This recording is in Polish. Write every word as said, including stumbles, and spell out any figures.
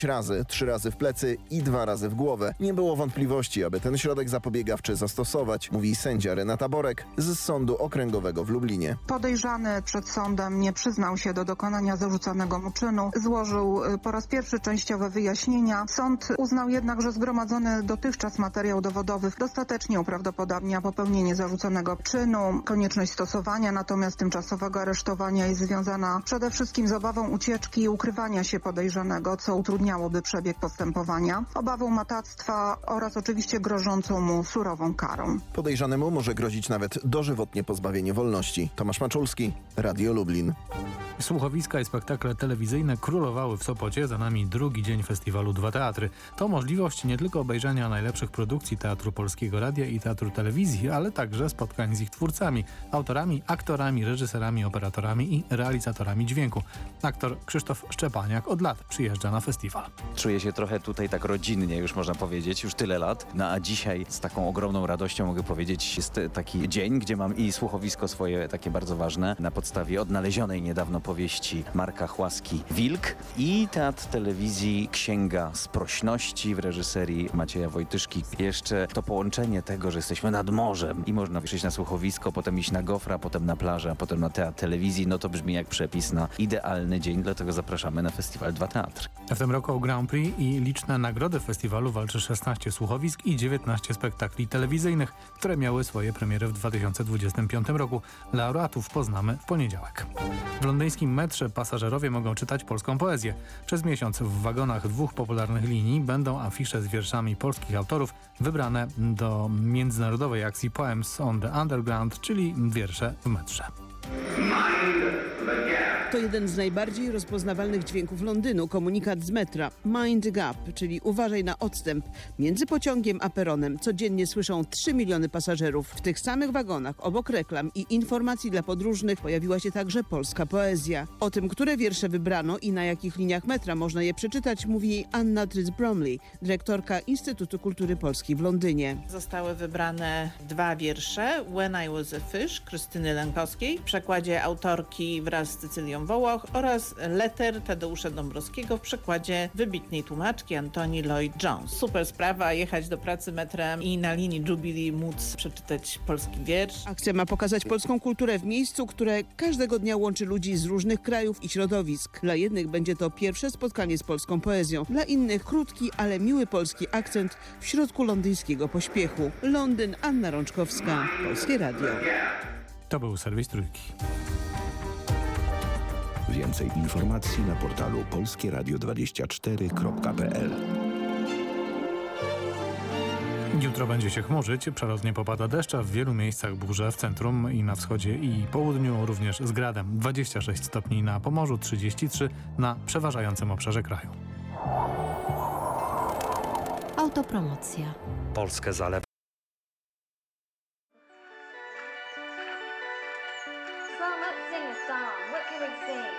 razy, trzy razy w plecy i dwa razy w głowę. Nie było wątpliwości, aby ten środek zapobiegawczy zastosować, mówi sędzia Renata Borek z Sądu Okręgowego w Lublinie. Podejrzany przed sądem nie przyznał się do dokonania zarzucanego mu czynu. Złożył po raz pierwszy częściowe wyjaśnienia. Sąd uznał jednak, że zgromadzony dotychczas materiał dowodowy dostatecznie uprawdopodobnia popełnienie zarzuconego czynu. Konieczność stosowania natomiast tymczasowego aresztowania jest związana przede wszystkim z obawą ucieczki i ukrywania się podejrzanego, co utrudniałoby przebieg postępowania, obawą matactwa oraz oczywiście grożącą mu surową karą. Podejrzanemu może grozić nawet dożywotnie pozbawienie wolności. Tomasz Maczulski, Radio Lublin. Słuchowiska i spektakle telewizyjne królowały w Sopocie. Za nami drugi dzień festiwalu Dwa Teatry. To możliwość nie tylko obejrzenia najlepszych produkcji Teatru Polskiego Radia i Teatru Telewizji, ale także spotkań z ich twórcami, autorami, aktorami, reżyserami, operatorami i realizatorami dźwięku. Aktor Krzysztof Szczepaniak od lat przyjeżdża na festiwal. Czuję się trochę tutaj tak rodzinnie, już można powiedzieć, już tyle lat. No a dzisiaj z taką ogromną radością mogę powiedzieć, jest taki dzień, gdzie mam i słuchowisko swoje takie bardzo ważne na podstawie odnalezionej niedawno powieści Marka Chłaski Wilk i teatr telewizji Księga Sprośności w reżyserii Macieja Wojtyszki. Jeszcze to połączenie tego, że jesteśmy nad morzem i można przyjść na słuchowisko, potem iść na gofra, potem na plażę, a potem na teatr telewizji, no to brzmi jak przepis na idealny dzień, dlatego zapraszamy na festiwal Dwa Teatry. W tym roku o Grand Prix i liczne nagrody festiwalu walczy szesnaście słuchowisk i dziewiętnaście spektakli telewizyjnych, które miały swoje premiery w dwa tysiące dwudziestym piątym roku. Laureatów poznamy w poniedziałek. W londyńskim metrze pasażerowie mogą czytać polską poezję. Przez miesiąc w wagonach dwóch popularnych linii będą afisze z wierszami polskich autorów wybrane do międzynarodowej akcji Poems on the Underground, czyli wiersze w metrze. To jeden z najbardziej rozpoznawalnych dźwięków Londynu, komunikat z metra. Mind the gap, czyli uważaj na odstęp między pociągiem a peronem. Codziennie słyszą trzy miliony pasażerów. W tych samych wagonach, obok reklam i informacji dla podróżnych, pojawiła się także polska poezja. O tym, które wiersze wybrano i na jakich liniach metra można je przeczytać, mówi Anna Tritz-Bromley, dyrektorka Instytutu Kultury Polskiej w Londynie. Zostały wybrane dwa wiersze. When I was a fish Krystyny Lękowskiej w przekładzie autorki wraz z Cecylią Wołoch oraz Letter Tadeusza Dąbrowskiego w przekładzie wybitnej tłumaczki Antoni Lloyd-Jones. Super sprawa, jechać do pracy metrem i na linii Jubilee móc przeczytać polski wiersz. Akcja ma pokazać polską kulturę w miejscu, które każdego dnia łączy ludzi z różnych krajów i środowisk. Dla jednych będzie to pierwsze spotkanie z polską poezją, dla innych krótki, ale miły polski akcent w środku londyńskiego pośpiechu. Londyn, Anna Rączkowska, Polskie Radio. To był serwis Trójki. Więcej informacji na portalu polskie radio dwadzieścia cztery kropka p l. Jutro będzie się chmurzyć, przelotnie popada deszcz, a w wielu miejscach burze w centrum i na wschodzie i południu, również z gradem. dwadzieścia sześć stopni na Pomorzu, trzydzieści trzy na przeważającym obszarze kraju. Autopromocja. Polskę zalewa. So let's sing a song. What can we sing?